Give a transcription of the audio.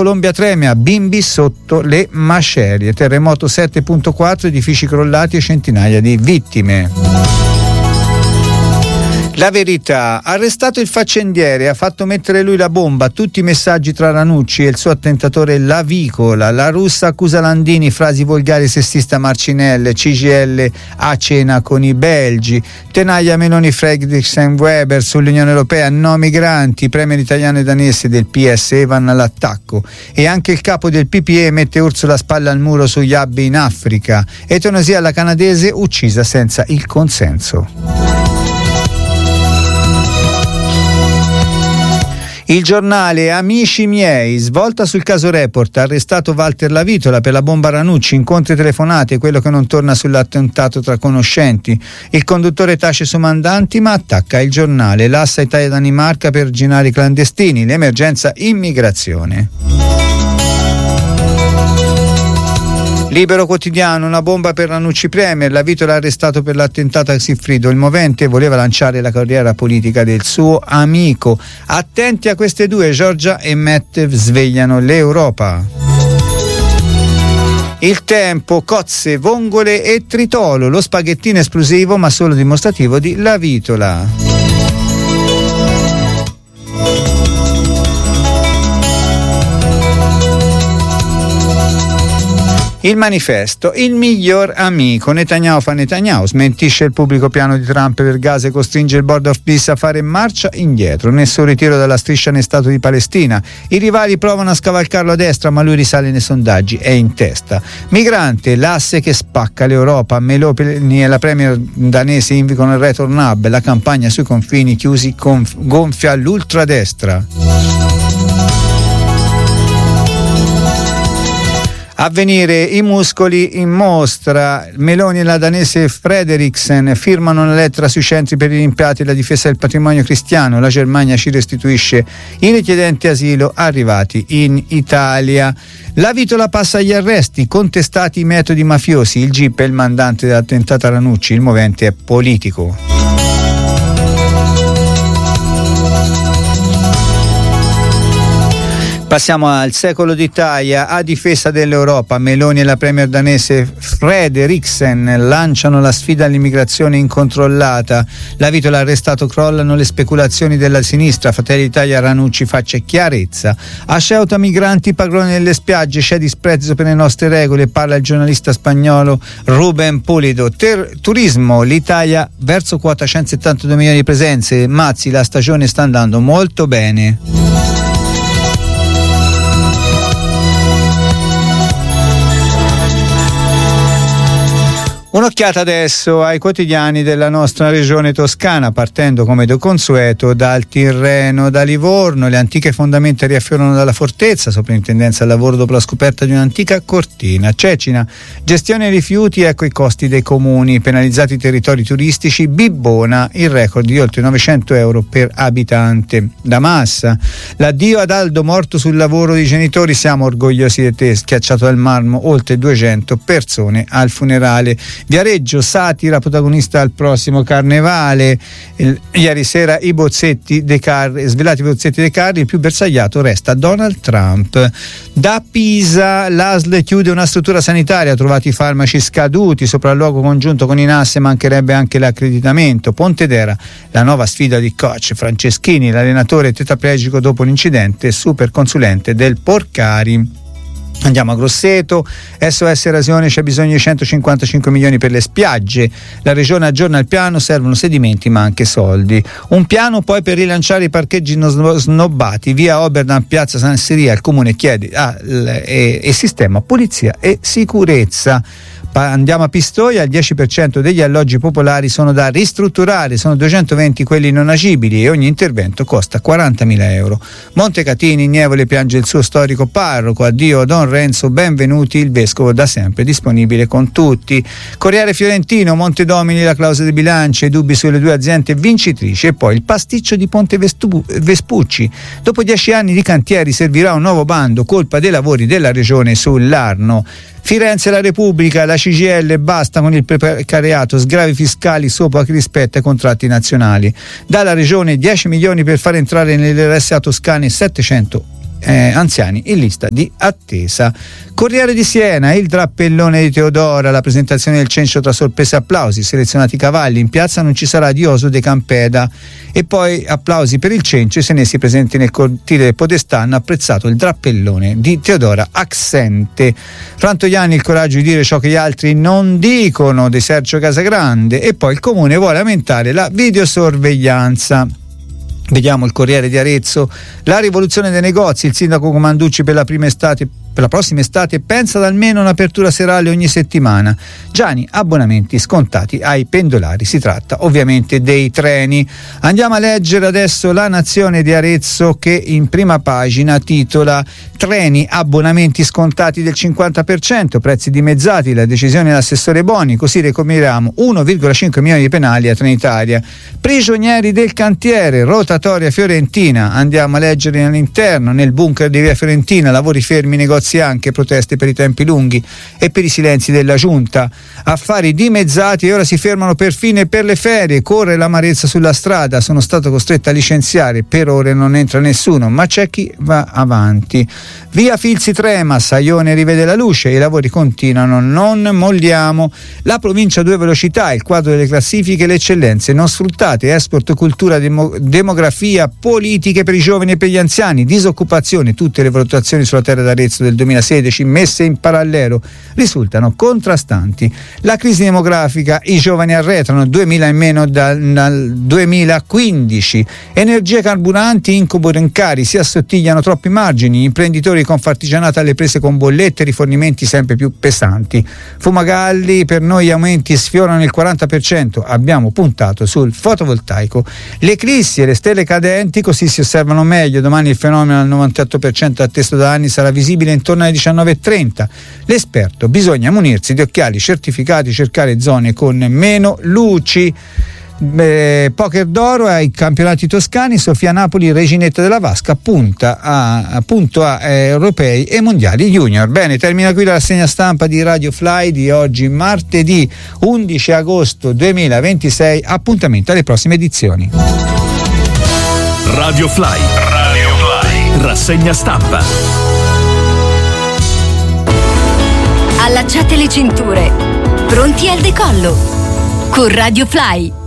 Colombia treme, a bimbi sotto le macerie. Terremoto 7.4, edifici crollati e centinaia di vittime. La Verità, arrestato il faccendiere, ha fatto mettere lui la bomba, tutti i messaggi tra Ranucci e il suo attentatore Lavicola. La russa accusa Landini, frasi volgari sessista Marcinelle, CGL a cena con i belgi, tenaglia Meloni Fredriksen Weber sull'Unione Europea, no migranti, premier italiano e danese del PS Evan all'attacco, e anche il capo del PPE mette Ursula spalla al muro sugli hub in Africa, eutanasia alla canadese uccisa senza il consenso. Il Giornale, amici miei, svolta sul caso Report, arrestato Walter Lavitola per la bomba Ranucci, incontri telefonate, quello che non torna sull'attentato tra conoscenti. Il conduttore tace su mandanti ma attacca il Giornale, l'assa Italia-Danimarca per arginare clandestini, l'emergenza immigrazione. Libero Quotidiano, una bomba per Ranucci Premier, Lavitola arrestato per l'attentato a Sigfrido, il movente voleva lanciare la carriera politica del suo amico. Attenti a queste due, Giorgia e Matt svegliano l'Europa. Il Tempo, cozze, vongole e tritolo, lo spaghettino esplosivo ma solo dimostrativo di Lavitola. Il Manifesto, il miglior amico, Netanyahu fa Netanyahu, smentisce il pubblico piano di Trump per Gaza e costringe il Board of Peace a fare marcia indietro, nessun ritiro dalla striscia né Stato di Palestina, i rivali provano a scavalcarlo a destra ma lui risale nei sondaggi, è in testa. Migrante, l'asse che spacca l'Europa, Meloni e la premier danese invocano il Return Hub, la campagna sui confini chiusi gonfia l'ultradestra. Avvenire, i muscoli in mostra, Meloni e la danese Frederiksen firmano una lettera sui centri per i rimpatriati e la difesa del patrimonio cristiano, la Germania ci restituisce i richiedenti asilo arrivati in Italia. Lavitola passa agli arresti, contestati i metodi mafiosi, il GIP è il mandante dell'attentato a Ranucci, il movente è politico. Passiamo al Secolo d'Italia, a difesa dell'Europa, Meloni e la premier danese Frederiksen lanciano la sfida all'immigrazione incontrollata, Lavitola arrestato, crollano le speculazioni della sinistra, Fratelli d'Italia Ranucci faccia chiarezza, a Ceuta migranti padroni nelle spiagge, c'è disprezzo per le nostre regole, parla il giornalista spagnolo Ruben Pulido. Turismo, l'Italia verso quota 172 milioni di presenze, Mazzi, la stagione sta andando molto bene. Un'occhiata adesso ai quotidiani della nostra regione toscana, partendo come de consueto dal Tirreno, da Livorno. Le antiche fondamenta riaffiorano dalla fortezza, soprintendenza al lavoro dopo la scoperta di un'antica cortina. Cecina, gestione dei rifiuti, ecco i costi dei comuni, penalizzati i territori turistici. Bibbona, il record di oltre 900 euro per abitante. Da Massa, l'addio ad Aldo morto sul lavoro dei genitori, siamo orgogliosi di te, schiacciato dal marmo, oltre 200 persone al funerale. Viareggio, satira, protagonista al prossimo carnevale. Ieri sera i bozzetti dei carri, svelati i bozzetti dei carri, il più bersagliato resta Donald Trump. Da Pisa, l'ASL chiude una struttura sanitaria, trovati i farmaci scaduti, sopralluogo congiunto con i NAS, mancherebbe anche l'accreditamento. Pontedera, la nuova sfida di coach Franceschini, l'allenatore tetraplegico dopo l'incidente, super consulente del Porcari. Andiamo a Grosseto, SOS Erosione, c'è bisogno di 155 milioni per le spiagge, la regione aggiorna il piano, servono sedimenti ma anche soldi. Un piano poi per rilanciare i parcheggi snobbati, via Oberdan, piazza San Siria, il comune chiede e sistema polizia e sicurezza. Andiamo a Pistoia, il 10% degli alloggi popolari sono da ristrutturare, sono 220 quelli non agibili e ogni intervento costa 40.000 euro. Montecatini, Nievole piange il suo storico parroco, addio Don Renzo, benvenuti, il vescovo da sempre disponibile con tutti. Corriere Fiorentino, Montedomini, la clausola di bilancio, i dubbi sulle due aziende vincitrici e poi il pasticcio di Ponte Vespucci. Dopo 10 anni di cantieri servirà un nuovo bando, colpa dei lavori della regione sull'Arno. Firenze La Repubblica, la CGIL basta con il precariato, sgravi fiscali sopra chi rispetta i contratti nazionali. Dalla regione 10 milioni per far entrare nelle RSA toscane 700 anziani in lista di attesa. Corriere di Siena, il drappellone di Teodora, la presentazione del cencio tra sorprese e applausi, selezionati cavalli, in piazza non ci sarà Dioso de Campeda, e poi applausi per il cencio, i senesi presenti nel cortile del Podestà hanno apprezzato il drappellone di Teodora Axente. Frantoiani, il coraggio di dire ciò che gli altri non dicono, di Sergio Casagrande, e poi il comune vuole aumentare la videosorveglianza. Vediamo il Corriere di Arezzo, la rivoluzione dei negozi, il sindaco Comanducci per la prossima estate pensa ad almeno un'apertura serale ogni settimana. Gianni, abbonamenti scontati ai pendolari, si tratta ovviamente dei treni. Andiamo a leggere adesso La Nazione di Arezzo, che in prima pagina titola treni, abbonamenti scontati del 50%, prezzi dimezzati, la decisione dell'assessore Boni, così recuperiamo 1,5 milioni di penali a Trenitalia. Prigionieri del cantiere, rotatoria Fiorentina, andiamo a leggere all'interno, nel bunker di via Fiorentina, lavori fermi, negozi anche, proteste per i tempi lunghi e per i silenzi della giunta, affari dimezzati e ora si fermano perfino per le ferie, corre l'amarezza sulla strada, sono stato costretto a licenziare, per ore non entra nessuno, ma c'è chi va avanti. Via Filzi trema, Saione rivede la luce, i lavori continuano, non molliamo. La provincia a 2 velocità, il quadro delle classifiche, le eccellenze non sfruttate, export, cultura, demografia, politiche per i giovani e per gli anziani, disoccupazione, tutte le valutazioni sulla terra d'Arezzo del 2016 messe in parallelo risultano contrastanti. La crisi demografica, i giovani arretrano, 2000 in meno dal 2015, energie carburanti, incubo rincari, si assottigliano troppi margini, imprenditori confartigianati alle prese con bollette e rifornimenti sempre più pesanti. Fumagalli, per noi gli aumenti sfiorano il 40%, abbiamo puntato sul fotovoltaico. Le eclissi e le stelle cadenti così si osservano meglio, domani il fenomeno al 98% atteso da anni sarà visibile intorno alle 19:30. L'esperto, bisogna munirsi di occhiali certificati, cercare zone con meno luci. Poker d'oro ai campionati toscani, Sofia Napoli, reginetta della vasca, punto a europei e mondiali junior. Bene, termina qui la rassegna stampa di Radio Fly di oggi, martedì 11 agosto 2026. Appuntamento alle prossime edizioni. Radio Fly, rassegna stampa. Allacciate le cinture, pronti al decollo con Radio Fly.